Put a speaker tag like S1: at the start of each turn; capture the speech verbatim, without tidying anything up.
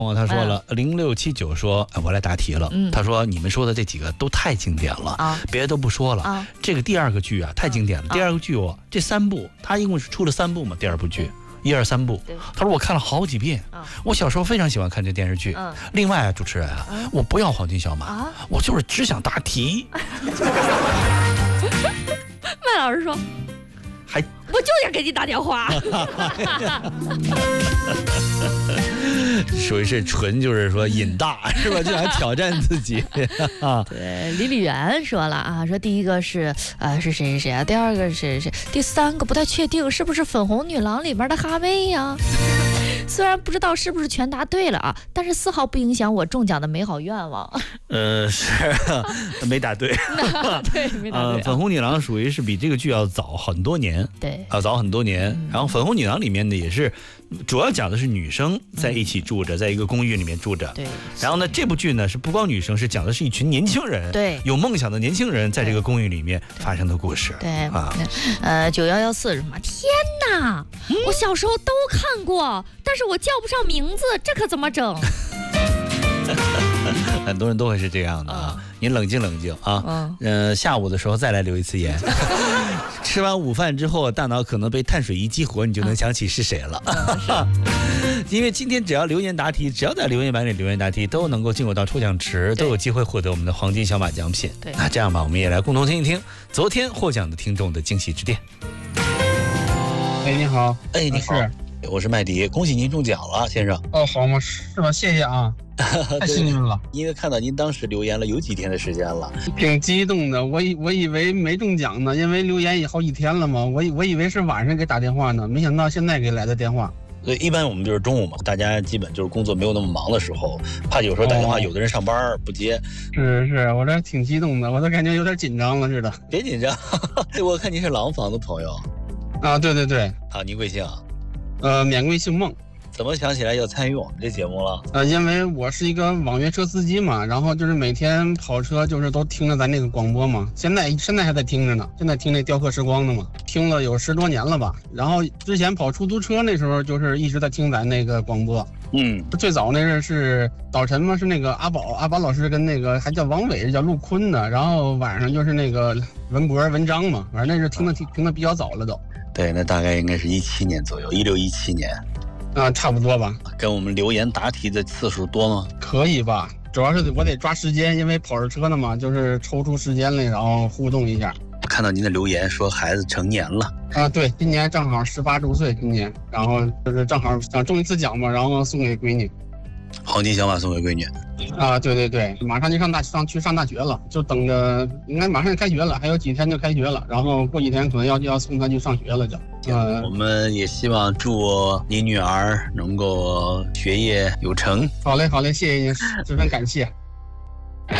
S1: 哦，他说了，零六七九说，哎，我来答题了。嗯，他说你们说的这几个都太经典了啊，别的都不说了啊。这个第二个剧啊，太经典了。第二个剧哦，这三部，他一共是出了三部嘛，第二部剧。一二三部，他说我看了好几遍，我小时候非常喜欢看这电视剧。另外啊，主持人啊，我不要黄金小马，我就是只想答题。
S2: 麦老师说，
S1: 还
S2: 我就想给你打电话。
S1: 属于是纯就是说瘾大是吧？就想挑战自己啊。
S2: 对，李李元说了啊，说第一个是呃是谁谁谁啊，第二个是谁，第三个不太确定是不是粉红女郎里边的哈妹呀？虽然不知道是不是全答对了啊，但是丝毫不影响我中奖的美好愿望。
S1: 呃，是没答对。
S2: 对，没答对、啊。
S1: 呃，粉红女郎属于是比这个剧要早很多年，
S2: 对，
S1: 要早很多年。嗯、然后粉红女郎里面呢也是。主要讲的是女生在一起住着，在一个公寓里面住着。对。然后呢，这部剧呢是不光女生，是讲的是一群年轻人，对，有梦想的年轻人在这个公寓里面发生的故事。
S2: 对啊，呃，九幺幺四什么？天哪！嗯、我小时候都看过，但是我叫不上名字，这可怎么整？
S1: 很多人都会是这样的啊，嗯、您冷静冷静啊。嗯、呃。下午的时候再来留一次言。吃完午饭之后，大脑可能被碳水一激活，你就能想起是谁了。啊、因为今天只要留言答题，只要在留言板里留言答题，都能够进入到抽奖池，都有机会获得我们的黄金小马奖品。对，那这样吧，我们也来共同听一听昨天获奖的听众的惊喜致电。
S3: 哎，你好。
S1: 哎，你好。是，我是麦迪，恭喜您中奖了，先生。
S3: 哦，好吗？是吧？谢谢啊。太幸运了，
S1: 因为看到您当时留言了有几天的时间了，
S3: 挺激动的。我以我以为没中奖呢，因为留言也好几天了嘛。我以我以为是晚上给打电话呢，没想到现在给来的电话。
S1: 所以一般我们就是中午嘛，大家基本就是工作没有那么忙的时候，怕有时候打电话，哦、有的人上班不接。
S3: 是是，我这挺激动的，我都感觉有点紧张了似的。
S1: 别紧张，我看您是廊坊的朋友。
S3: 啊，对对对。
S1: 啊，您贵姓啊？
S3: 呃，免贵姓孟。
S1: 怎么想起来要参与我们这节目了？
S3: 呃，因为我是一个网约车司机嘛，然后就是每天跑车，就是都听着咱那个广播嘛。现在现在还在听着呢，现在听那雕刻时光的嘛，听了有十多年了吧。然后之前跑出租车那时候，就是一直在听咱那个广播。嗯，最早那是是早晨嘛，是那个阿宝阿宝老师跟那个还叫王伟，叫陆坤的。然后晚上就是那个文博文章嘛，反正那是听的听听的比较早了都。
S1: 对，那大概应该是一七年左右，一六一七年。
S3: 啊，差不多吧。
S1: 跟我们留言答题的次数多吗？
S3: 可以吧，主要是我得抓时间，因为跑着车呢嘛，就是抽出时间来，然后互动一下。
S1: 我看到您的留言说孩子成年了
S3: 啊，对，今年正好十八周岁，今年，然后就是正好想中一次奖嘛，然后送给闺女。
S1: 黄金小马送给闺女。
S3: 啊，对对对，马上就上大上去上大学了，就等着，应该马上就开学了，还有几天就开学了，然后过几天可能要要送她去上学了就。
S1: 呃，我们也希望祝你女儿能够学业有成。
S3: 好嘞，好嘞，谢谢您，十分感谢。